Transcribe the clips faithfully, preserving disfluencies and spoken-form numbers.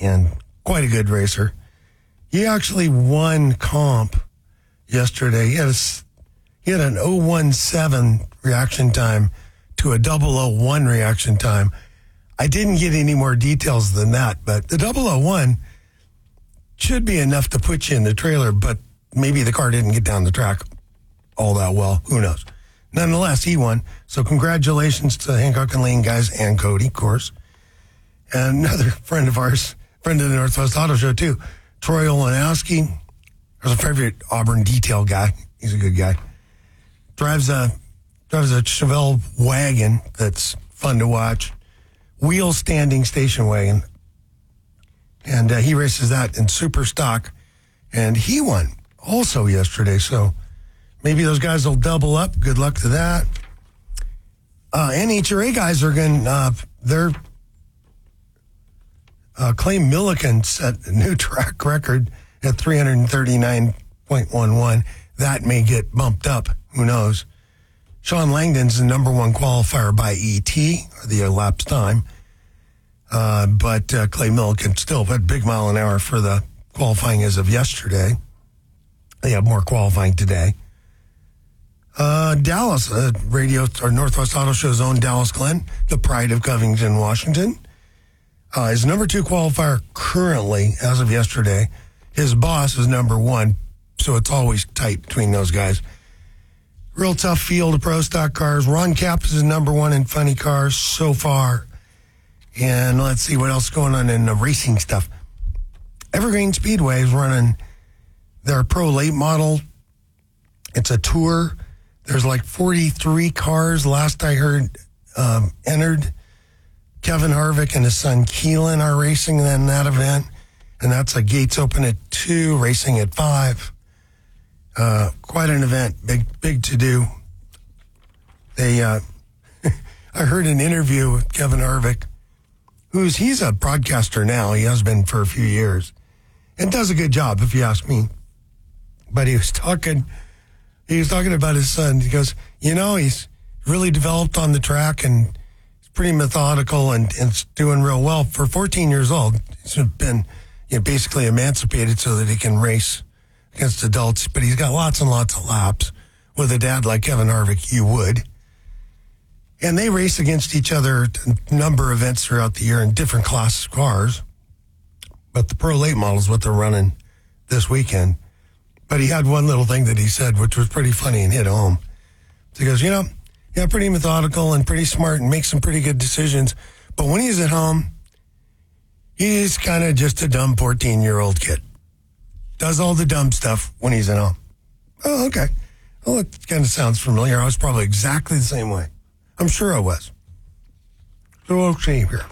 and quite a good racer. He actually won comp yesterday. He had, a, he had an oh one seven reaction time to a double oh one reaction time. I didn't get any more details than that, but the double oh one should be enough to put you in the trailer, but maybe the car didn't get down the track all that well. Who knows? Nonetheless, he won. So congratulations to Hancock and Lane guys and Cody, of course. And another friend of ours, friend of the Northwest Auto Show too, Troy Olenowski. There's a favorite Auburn detail guy. He's a good guy. Drives a drives a Chevelle wagon that's fun to watch. Wheel standing station wagon. And uh, he races that in super stock. And he won also yesterday. So maybe those guys will double up. Good luck to that. Uh, N H R A guys are going, uh, they're, uh, Clay Milliken set a new track record at three thirty-nine point one one. That may get bumped up. Who knows? Sean Langdon's the number one qualifier by E T, or the elapsed time. Uh, but uh, Clay Milliken still had big mile an hour for the qualifying as of yesterday. They have more qualifying today. Uh, Dallas, uh, radio, or Northwest Auto Show's own Dallas Glenn, the pride of Covington, Washington, uh, is number two qualifier currently as of yesterday. His boss is number one, so it's always tight between those guys. Real tough field of pro stock cars. Ron Capps is number one in funny cars so far. And let's see what else is going on in the racing stuff. Evergreen Speedway is running their pro late model. It's a tour. There's like forty-three cars, last I heard, um, entered. Kevin Harvick and his son Keelan are racing in that event. And that's a gates open at two, racing at five. Uh, quite an event, big, big to do. They, uh, I heard an interview with Kevin Harvick, who's, he's a broadcaster now. He has been for a few years and does a good job, if you ask me. But he was talking, he was talking about his son. He goes, you know, he's really developed on the track and he's pretty methodical and, and doing real well. For fourteen years old, he's been, you know, basically emancipated so that he can race against adults, but he's got lots and lots of laps. With a dad like Kevin Harvick, you would. And they race against each other a number of events throughout the year in different classes of cars. But the pro late model is what they're running this weekend. But he had one little thing that he said, which was pretty funny and hit home. So he goes, you know, yeah, pretty methodical and pretty smart and makes some pretty good decisions. But when he's at home, he's kind of just a dumb fourteen-year-old kid. Does all the dumb stuff when he's at home. Oh, okay. Well, it kind of sounds familiar. I was probably exactly the same way. I'm sure I was. So we'll see here.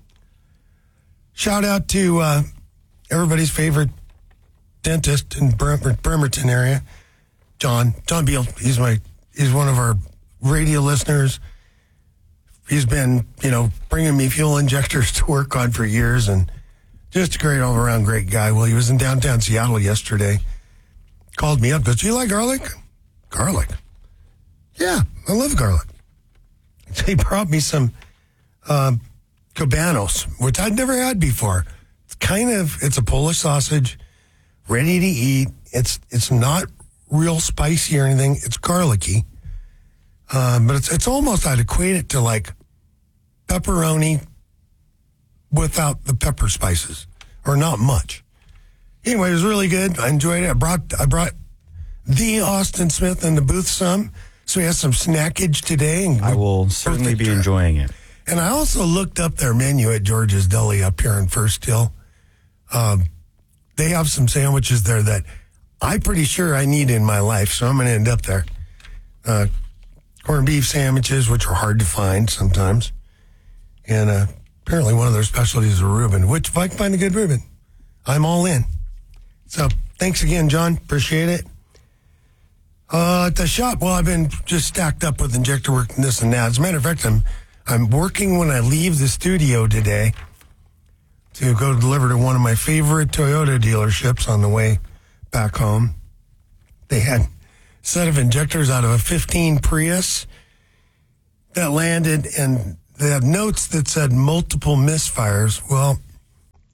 Shout out to uh, everybody's favorite dentist in Bremer- Bremerton area, John. John Beal. He's my. He's one of our radio listeners. He's been, you know, bringing me fuel injectors to work on for years, and just a great all-around great guy. Well, he was in downtown Seattle yesterday. Called me up. Goes, do you like garlic? Garlic? Yeah, I love garlic. So he brought me some um, Cabanos, which I'd never had before. It's kind of, it's a Polish sausage, ready to eat. It's it's not real spicy or anything. It's garlicky. Um, but it's it's almost, I'd equate it to like pepperoni without the pepper spices, or not much. Anyway, it was really good. I enjoyed it. I brought I brought the Austin Smith in the booth some, so he has some snackage today. And I will certainly be enjoying it. And I also looked up their menu at George's Deli up here in First Hill. Um, they have some sandwiches there that I'm pretty sure I need in my life, so I'm going to end up there. Uh, corned beef sandwiches, which are hard to find sometimes, and uh, apparently one of their specialties is a Reuben, which if I can find a good Reuben, I'm all in. So thanks again, John. Appreciate it. Uh, at the shop, well, I've been just stacked up with injector work and this and that. As a matter of fact, I'm, I'm working when I leave the studio today to go deliver to one of my favorite Toyota dealerships on the way back home. They had a set of injectors out of a fifteen Prius that landed, and they had notes that said multiple misfires. Well,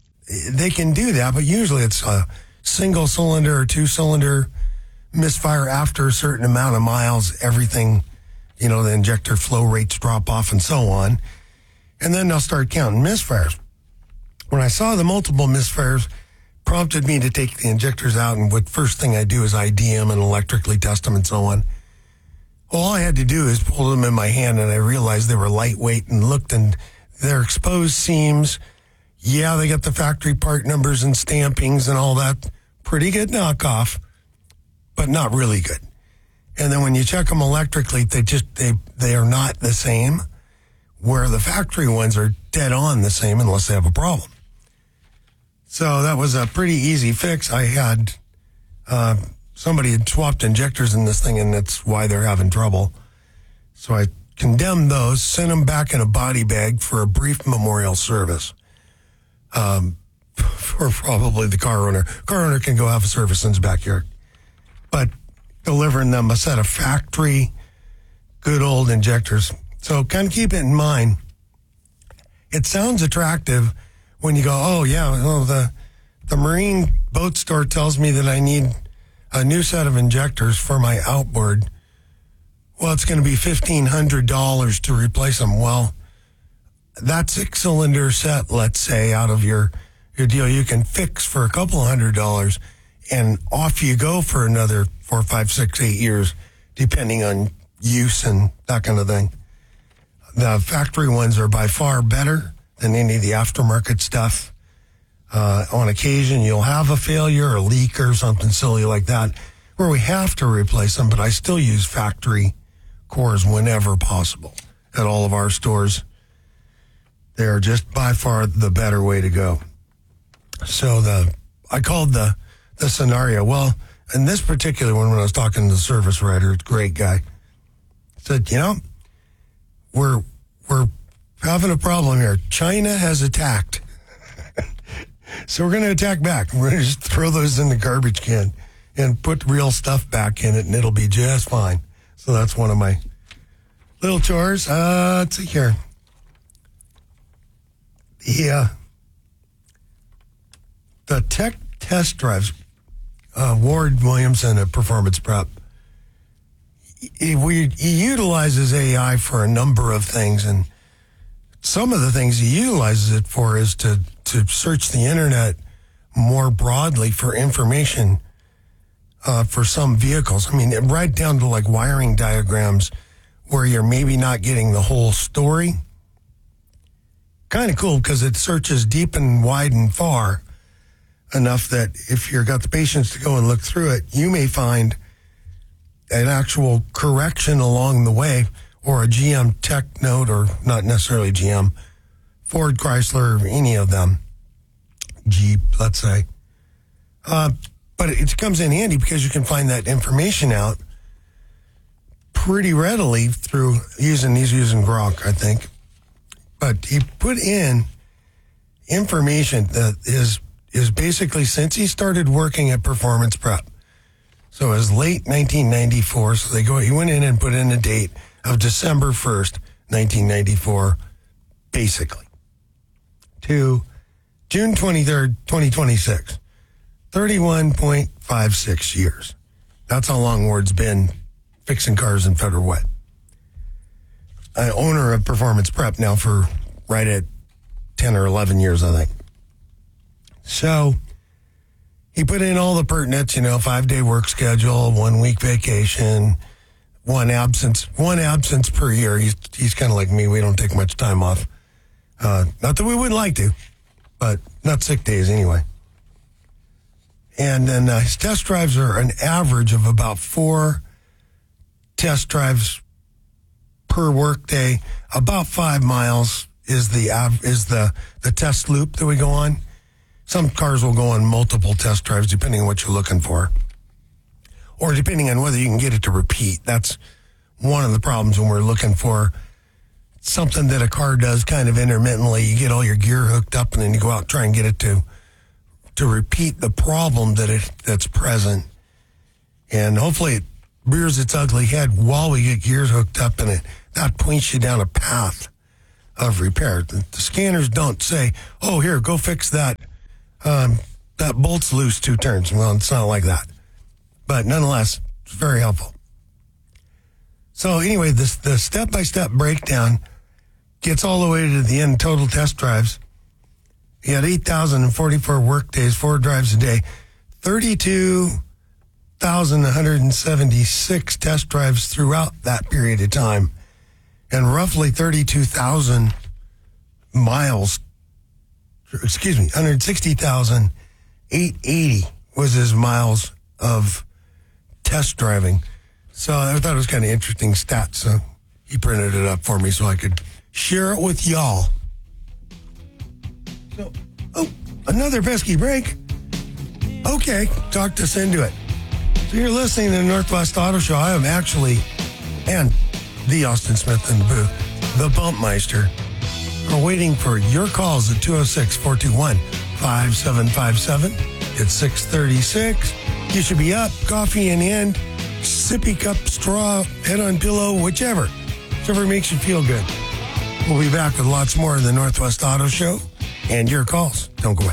they can do that, but usually it's a single cylinder or two cylinder misfire after a certain amount of miles. Everything, you know, the injector flow rates drop off and so on. And then they'll start counting misfires. When I saw the multiple misfires, prompted me to take the injectors out, and what first thing I do is I D them and electrically test them and so on. All I had to do is pull them in my hand, and I realized they were lightweight, and looked, and they're exposed seams. Yeah, they got the factory part numbers and stampings and all that. Pretty good knockoff, but not really good. And then when you check them electrically, they just they they are not the same, where the factory ones are dead on the same unless they have a problem. So that was a pretty easy fix. I had uh, somebody had swapped injectors in this thing, and that's why they're having trouble. So I condemned those, sent them back in a body bag for a brief memorial service. Um, for probably the car owner. Car owner can go have a service in his backyard. But delivering them a set of factory, good old injectors. So kind of keep it in mind. It sounds attractive when you go, oh, yeah, well, the, the marine boat store tells me that I need a new set of injectors for my outboard. Well, it's going to be fifteen hundred dollars to replace them. Well, that six-cylinder set, let's say, out of your, your deal, you can fix for a couple hundred dollars, and off you go for another four, five, six, eight years, depending on use and that kind of thing. The factory ones are by far better than any of the aftermarket stuff. Uh, on occasion, you'll have a failure, a leak or something silly like that, where we have to replace them, but I still use factory cores whenever possible at all of our stores. They are just by far the better way to go. So the I called the the scenario. Well, in this particular one, when I was talking to the service writer, great guy, said, you know, we're we're having a problem here. China has attacked. So we're going to attack back. We're going to just throw those in the garbage can and put real stuff back in it, and it'll be just fine. So that's one of my little chores. Uh, let's see here. Yeah. The tech test drives, uh, Ward Williamson at Performance Prep, he, we, he utilizes A I for a number of things, and some of the things he utilizes it for is to, to search the internet more broadly for information uh, for some vehicles. I mean, right down to like wiring diagrams where you're maybe not getting the whole story. Kind of cool because it searches deep and wide and far enough that if you've got the patience to go and look through it, you may find an actual correction along the way, or a G M tech note, or not necessarily G M, Ford, Chrysler, any of them, Jeep, let's say. Uh, but it comes in handy because you can find that information out pretty readily through using, he's using Grok, I think. But he put in information that is is basically since he started working at Performance Prep. So it was late nineteen ninety-four. So they go. He went in and put in a date of December first, nineteen ninety-four, basically, to June twenty-third, twenty twenty-six. thirty-one point five six years. That's how long Ward's been fixing cars in Federal Way. An owner of Performance Prep now for right at ten or eleven years, I think. So he put in all the pertinents, you know, five-day work schedule, one-week vacation, one absence, one absence per year. He's he's kind of like me. We don't take much time off. Uh, not that we wouldn't like to, but not sick days anyway. And then uh, his test drives are an average of about four test drives per workday. About five miles is the av- is the, the test loop that we go on. Some cars will go on multiple test drives depending on what you're looking for, or depending on whether you can get it to repeat. That's one of the problems when we're looking for something that a car does kind of intermittently. You get all your gear hooked up, and then you go out and try and get it to to repeat the problem that it that's present. And hopefully it rears its ugly head while we get gears hooked up, and it that points you down a path of repair. The, the scanners don't say, oh, here, go fix that um, that bolt's loose two turns. Well, it's not like that. But nonetheless, it's very helpful. So anyway, this the step-by-step breakdown gets all the way to the end, total test drives. He had eight thousand forty-four work days, four drives a day, thirty-two thousand one hundred seventy-six test drives throughout that period of time, and roughly thirty-two thousand miles, excuse me, one hundred sixty thousand eight hundred eighty was his miles of test driving. So I thought it was kind of interesting stats. So he printed it up for me so I could share it with y'all. So, oh, another pesky break. Okay, talked us into it. So you're listening to the Northwest Auto Show. I am actually, and the Austin Smith in the booth, the Bumpmeister. We're waiting for your calls at two oh six, four two one, five seven five seven. It's six thirty-six. You should be up, coffee in hand, sippy cup, straw, head on pillow, whichever. Whichever makes you feel good. We'll be back with lots more of the Northwest Auto Show and your calls. Don't go away.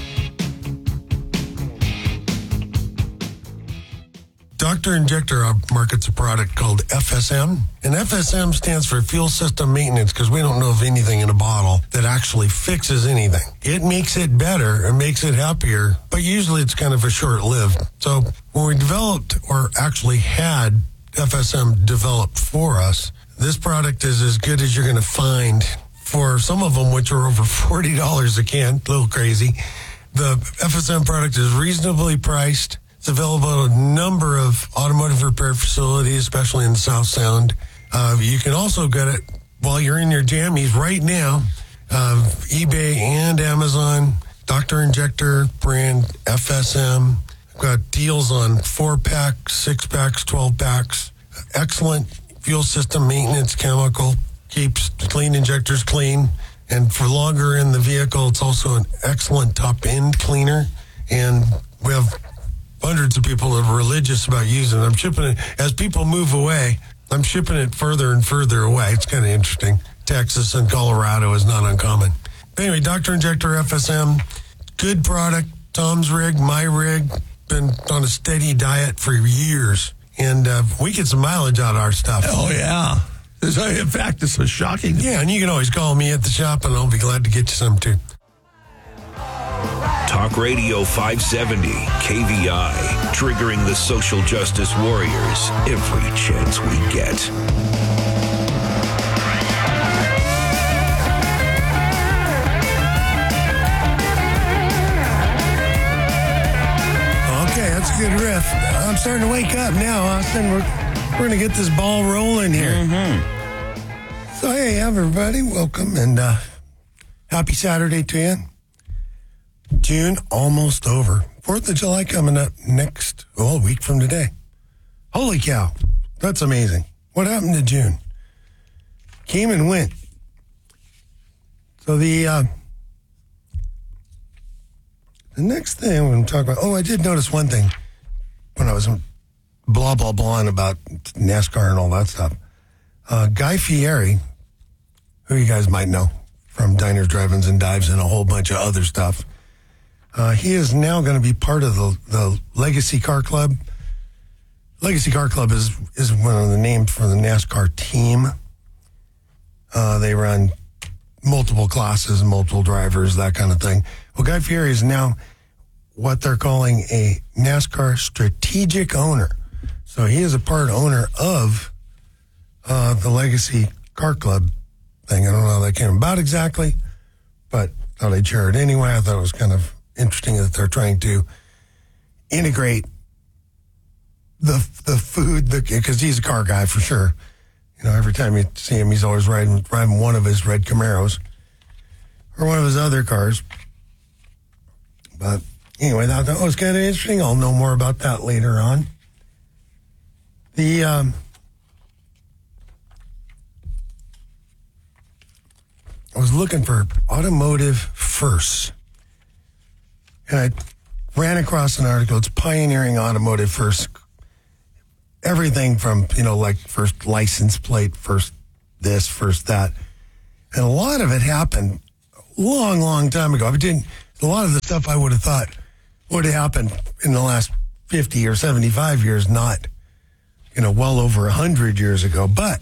Doctor Injector markets a product called F S M, and F S M stands for Fuel System Maintenance because we don't know of anything in a bottle that actually fixes anything. It makes it better and makes it happier, but usually it's kind of a short-lived. So when we developed or actually had F S M developed for us, this product is as good as you're going to find for some of them, which are over forty dollars a can, a little crazy. The F S M product is reasonably priced. It's available at a number of automotive repair facilities, especially in the South Sound. Uh, you can also get it while you're in your jammies right now. Uh, eBay and Amazon, Doctor Injector brand F S M. Got deals on four packs, six packs, twelve packs. Excellent fuel system maintenance chemical. Keeps clean injectors clean. And for longer in the vehicle, it's also an excellent top end cleaner. And we have hundreds of people that are religious about using it. I'm shipping it, as people move away, I'm shipping it further and further away. It's kind of interesting. Texas and Colorado is not uncommon. Anyway, Doctor Injector F S M, good product. Tom's rig, my rig, been on a steady diet for years. And uh, we get some mileage out of our stuff. Oh, yeah. In fact, this was shocking. Yeah, and you can always call me at the shop, and I'll be glad to get you some, too. Talk Radio five seventy, K V I, triggering the social justice warriors every chance we get. Okay, that's a good riff. I'm starting to wake up now, Austin. We're, we're going to get this ball rolling here. Mm-hmm. So, hey, everybody, welcome, and uh, happy Saturday to you. June almost over. Fourth of July coming up next, well, a week from today. Holy cow. That's amazing. What happened to June? Came and went. So the uh, the next thing I'm going to talk about, oh, I did notice one thing when I was blah, blah, blah about NASCAR and all that stuff. Uh, Guy Fieri, who you guys might know from Diners, Drive-Ins, and Dives and a whole bunch of other stuff, Uh, he is now going to be part of the, the Legacy Car Club. Legacy Car Club is, is one of the names for the NASCAR team. Uh, they run multiple classes, multiple drivers, that kind of thing. Well, Guy Fieri is now what they're calling a NASCAR strategic owner. So he is a part owner of uh, the Legacy Car Club thing. I don't know how that came about exactly, but thought I'd share it anyway. I thought it was kind of interesting that they're trying to integrate the the food, because he's a car guy for sure. You know, every time you see him, he's always riding driving one of his red Camaros or one of his other cars. But anyway, that, that was kind of interesting. I'll know more about that later on. The um, I was looking for automotive firsts. And I ran across an article. It's Pioneering Automotive First. Everything from, you know, like first license plate, first this, first that. And a lot of it happened a long, long time ago. I didn't, A lot of the stuff I would have thought would have happened in the last fifty or seventy-five years, not, you know, well over one hundred years ago. But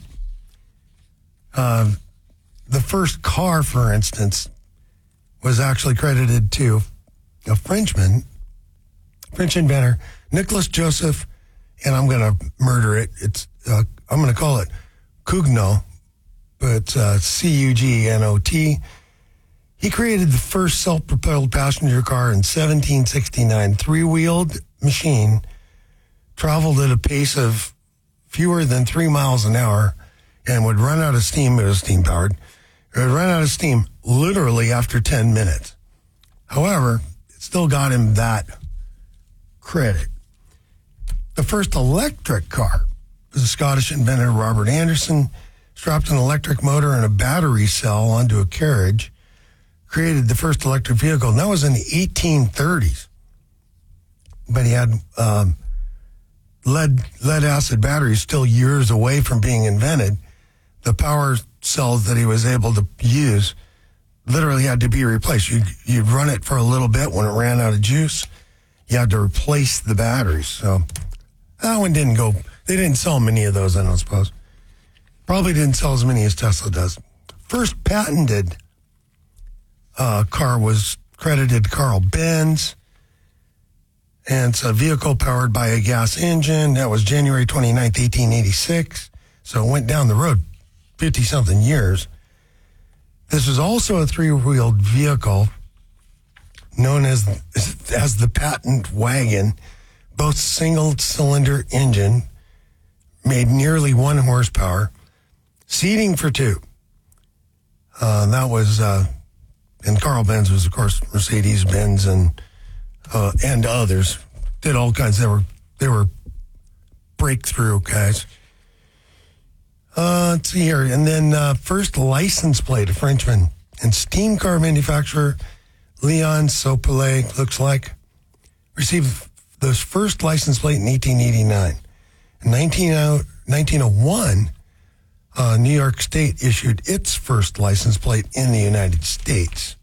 um, the first car, for instance, was actually credited to a Frenchman, French inventor, Nicholas Joseph, and I'm going to murder it. It's uh, I'm going to call it Cugnot, but uh, C U G N O T. He created the first self-propelled passenger car in seventeen sixty-nine. Three-wheeled machine, traveled at a pace of fewer than three miles an hour, and would run out of steam. It was steam-powered. It would run out of steam literally after ten minutes. However, it still got him that credit. The first electric car was a Scottish inventor, Robert Anderson, strapped an electric motor and a battery cell onto a carriage, created the first electric vehicle, and that was in the eighteen thirties. But he had um, lead lead acid batteries still years away from being invented. The power cells that he was able to use literally had to be replaced. You'd, you'd run it for a little bit. When it ran out of juice, you had to replace the batteries. So that one didn't go. They didn't sell many of those, I don't suppose. Probably didn't sell as many as Tesla does. First patented uh, car was credited to Carl Benz. And it's a vehicle powered by a gas engine. That was January twenty-ninth, eighteen eighty-six. So it went down the road fifty-something years. This was also a three-wheeled vehicle known as, as the patent wagon. Both single-cylinder engine, made nearly one horsepower, seating for two. Uh, that was, uh, and Carl Benz was, of course, Mercedes-Benz and uh, and others. Did all kinds. They were they were breakthrough guys. Uh, let's see here, and then uh, first license plate, a Frenchman and steam car manufacturer Leon Sopelay, looks like, received the first license plate in eighteen eighty-nine. In nineteen oh one, uh, New York State issued its first license plate in the United States.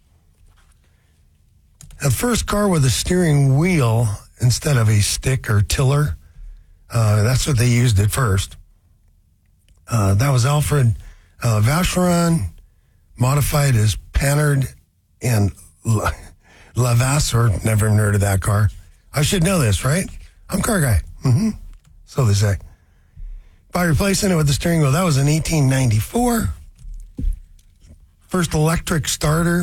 The first car with a steering wheel instead of a stick or tiller, uh, that's what they used at first. Uh, that was Alfred uh, Vacheron, modified as Panhard and La- Levasseur. Never even heard of that car. I should know this, right? I'm a car guy. Mm-hmm. So they say. By replacing it with the steering wheel, that was in eighteen ninety-four. First electric starter.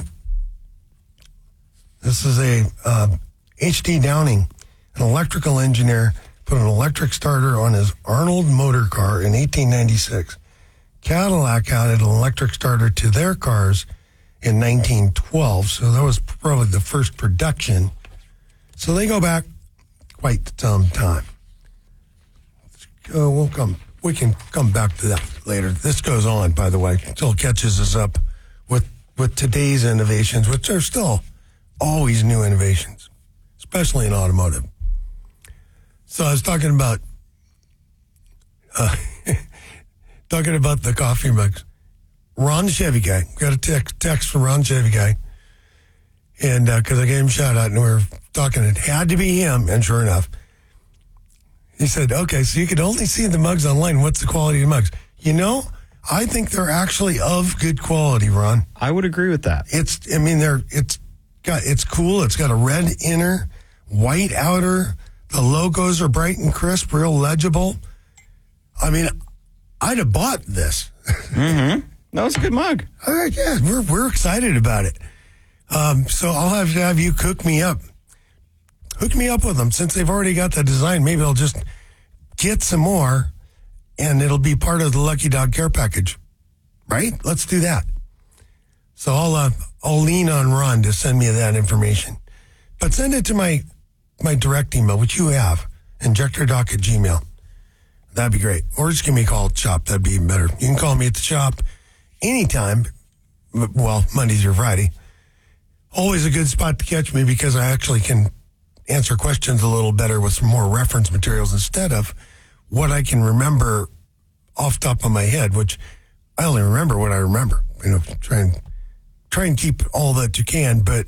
This is a uh, H D Downing, an electrical engineer, put an electric starter on his Arnold motor car in eighteen ninety-six. Cadillac added an electric starter to their cars in nineteen twelve, so that was probably the first production. So they go back quite some time. Uh, we'll come. We can come back to that later. This goes on, by the way, until it catches us up with with today's innovations, which are still always new innovations, especially in automotive. So I was talking about uh, talking about the coffee mugs. Ron the Chevy guy. Got a text, text from Ron the Chevy guy. And because uh, I gave him a shout out and we were talking, it had to be him. And sure enough, he said, okay, so you could only see the mugs online. What's the quality of the mugs? You know, I think they're actually of good quality, Ron. I would agree with that. It's, I mean, they're, it's got, it's cool. It's got a red inner, white outer. The logos are bright and crisp, real legible. I mean, I'd have bought this. Mm-hmm. That was a good mug. All right, yeah, we're we're excited about it. Um, so I'll have to have you cook me up. Hook me up with them. Since they've already got the design, maybe I'll just get some more, and it'll be part of the Lucky Dog Care Package. Right? Let's do that. So I'll uh, I'll lean on Ron to send me that information. But send it to my my direct email, which you have, injectordoc at gmail. That'd be great. Or just give me a call at the shop. That'd be even better. You can call me at the shop anytime. Well, Monday through Friday. Always a good spot to catch me because I actually can answer questions a little better with some more reference materials instead of what I can remember off the top of my head, which I only remember what I remember. You know, try and, try and keep all that you can, but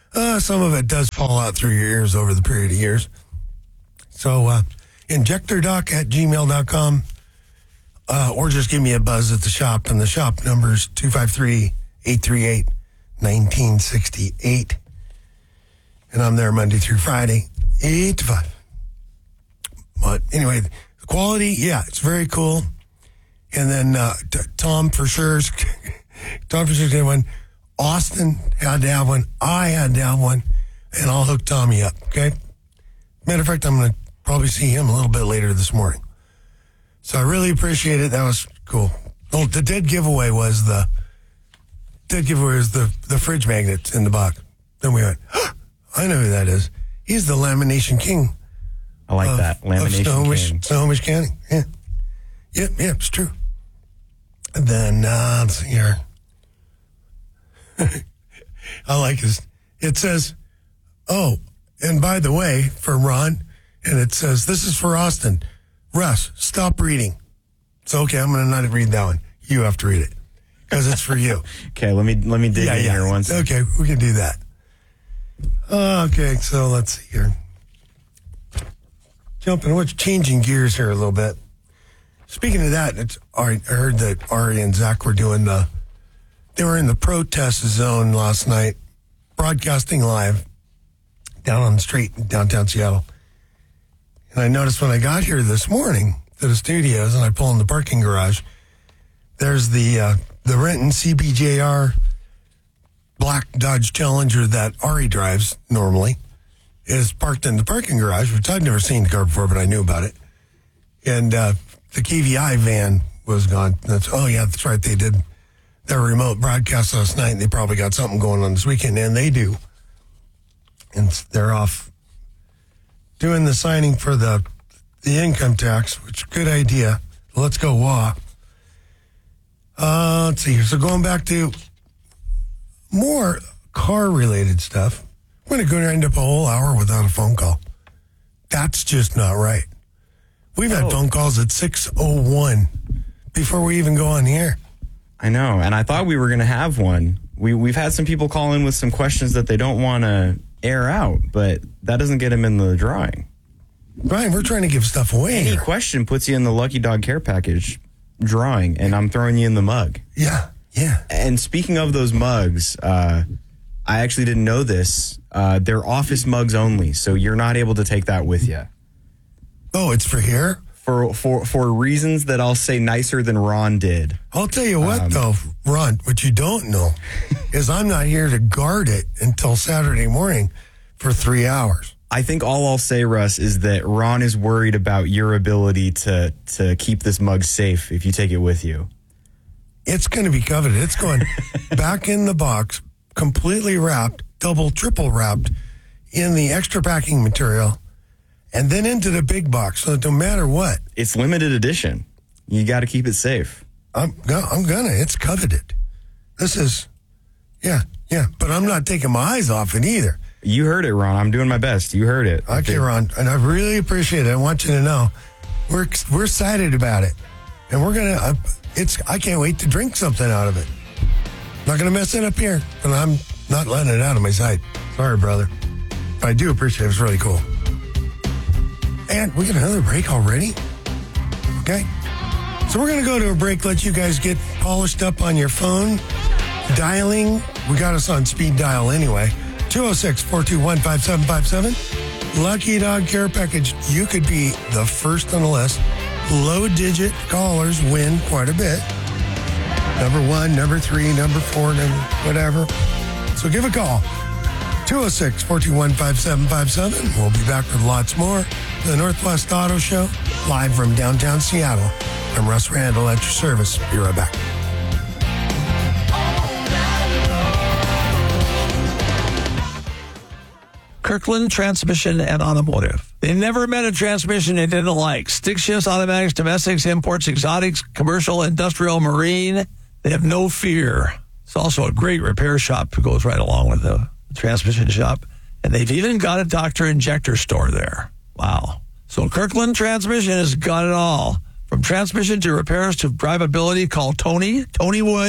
Uh, some of it does fall out through your ears over the period of years. So, uh, injectordoc at gmail dot com, uh, or just give me a buzz at the shop, and the shop number is two five three, eight three eight, one nine six eight. And I'm there Monday through Friday, eight to five. But anyway, the quality, yeah, it's very cool. And then uh, t- Tom for sure, Tom for sure did one. Austin had to have one. I had to have one. And I'll hook Tommy up, okay? Matter of fact, I'm going to probably see him a little bit later this morning. So I really appreciate it. That was cool. Oh, the dead giveaway was the dead giveaway was the, the fridge magnets in the box. Then we went, oh, I know who that is. He's the lamination king. I like of, that. Lamination of Snohomish, king. Snohomish County. Yeah. Yep, yeah, it's true. And then, uh, let's see here. I like this. It says, oh, and by the way, for Ron, and it says, this is for Austin. Russ, stop reading. So, okay, I'm going to not read that one. You have to read it because it's for you. Okay, let me let me dig yeah, in yeah. here once. Okay, we can do that. Okay, so let's see here. Jumping, what's changing gears here a little bit. Speaking of that, it's, I heard that Ari and Zach were doing the, they were in the protest zone last night, broadcasting live down on the street in downtown Seattle. And I noticed when I got here this morning to the studios and I pull in the parking garage, there's the uh, the Renton C B J R black Dodge Challenger that Ari drives normally is parked in the parking garage, which I've never seen the car before, but I knew about it. And uh, the K V I van was gone. That's, oh, yeah, that's right. They did their remote broadcast last night, and they probably got something going on this weekend, and they do. And they're off doing the signing for the the income tax, which good idea. Let's go, W A. Uh, let's see here. So going back to more car-related stuff, we're going to go end up a whole hour without a phone call. That's just not right. We've had Oh. phone calls at six oh one before we even go on the air. I know, and I thought we were going to have one. We, we've had some people call in with some questions that they don't want to air out, but that doesn't get them in the drawing. Brian, we're trying to give stuff away Any here. question puts you in the Lucky Dog Care Package drawing, and I'm throwing you in the mug. Yeah, yeah. And speaking of those mugs, uh, I actually didn't know this. Uh, they're office mugs only, so you're not able to take that with you. Oh, it's for here? For for for reasons that I'll say nicer than Ron did. I'll tell you what, Um, though, Ron, what you don't know is I'm not here to guard it until Saturday morning for three hours. I think all I'll say, Russ, is that Ron is worried about your ability to to keep this mug safe if you take it with you. It's going to be coveted. It's going back in the box, completely wrapped, double, triple wrapped in the extra packing material, and then into the big box. So that no matter what, It's limited edition. You got to keep it safe. I'm, go- I'm gonna. It's coveted. This is, yeah, yeah. But I'm not taking my eyes off it either. You heard it, Ron. I'm doing my best. You heard it. Okay, Ron, and I really appreciate it. I want you to know we're we're excited about it, and we're gonna. Uh, it's. I can't wait to drink something out of it. Not gonna mess it up here, but I'm not letting it out of my sight. Sorry, brother. But I do appreciate it. It's really cool. And we got another break already. Okay, so we're gonna go to a break. Let you guys get polished up on your phone, dialing. We got us on speed dial anyway. two oh six, four two one, five seven five seven. Lucky Dog Care Package. You could be the first on the list. Low-digit callers win quite a bit. Number one, number three, number four, number whatever. So give a call. two oh six, four two one, five seven five seven. We'll be back with lots more. The Northwest Auto Show, live from downtown Seattle. I'm Russ Randall at your service. Be right back. Kirkland Transmission and Automotive. They never met a transmission they didn't like. Stick shifts, automatics, domestics, imports, exotics, commercial, industrial, marine. They have no fear. It's also a great repair shop that goes right along with the transmission shop. And they've even got a Doctor Injector store there. Wow. So Kirkland Transmission has got it all. From transmission to repairs to drivability, call Tony, Tony Wood,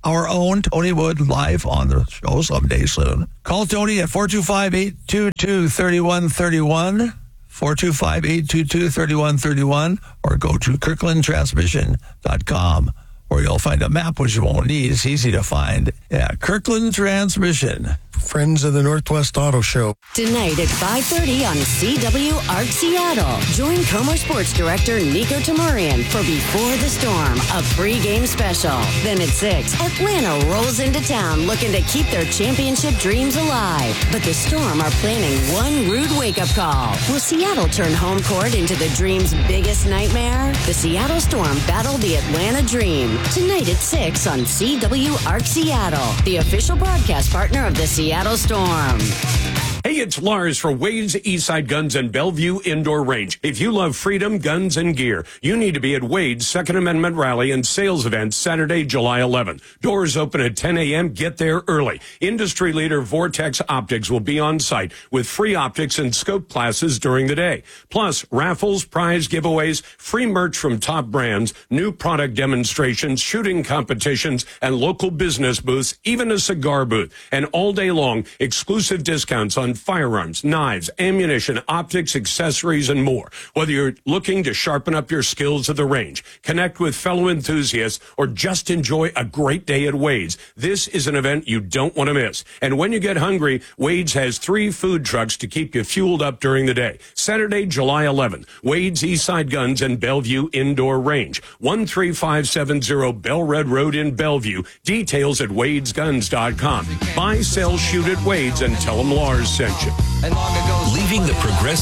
our own Tony Wood live on the show someday soon. Call Tony at four two five, eight two two, three one three one, four two five, eight two two, three one three one, or go to kirkland transmission dot com, where you'll find a map, which you won't need. It's easy to find. Yeah, Kirkland Transmission. Friends of the Northwest Auto Show. Tonight at five thirty on C W Arc Seattle. Join Comer Sports Director Nico Tamurian for Before the Storm, a pregame special. Then at six, Atlanta rolls into town looking to keep their championship dreams alive. But the Storm are planning one rude wake-up call. Will Seattle turn home court into the Dream's biggest nightmare? The Seattle Storm battle the Atlanta Dream. Tonight at six on C W Arc Seattle, the official broadcast partner of the Seattle Storm. Hey, it's Lars for Wade's Eastside Guns and Bellevue Indoor Range. If you love freedom, guns, and gear, you need to be at Wade's Second Amendment Rally and Sales Event Saturday, July eleventh. Doors open at ten a.m. Get there early. Industry leader Vortex Optics will be on site with free optics and scope classes during the day. Plus, raffles, prize giveaways, free merch from top brands, new product demonstrations, shooting competitions, and local business booths, even a cigar booth. And all day long, exclusive discounts on firearms, knives, ammunition, optics, accessories, and more. Whether you're looking to sharpen up your skills at the range, connect with fellow enthusiasts, or just enjoy a great day at Wade's, this is an event you don't want to miss. And when you get hungry, Wade's has three food trucks to keep you fueled up during the day. Saturday, July eleventh, Wade's Eastside Guns and Bellevue Indoor Range, one three five seven zero Bell Red Road in Bellevue. Details at wades guns dot com. Buy, sell, shoot at Wade's, and tell them Lars sent you. Leaving the progressive